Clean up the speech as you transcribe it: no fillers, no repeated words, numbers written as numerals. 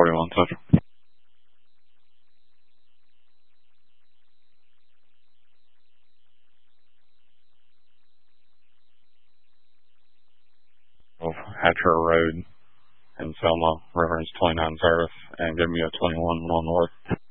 41 Central. Hatcher Road in Selma, reference 29 service, and give me a 21 on north.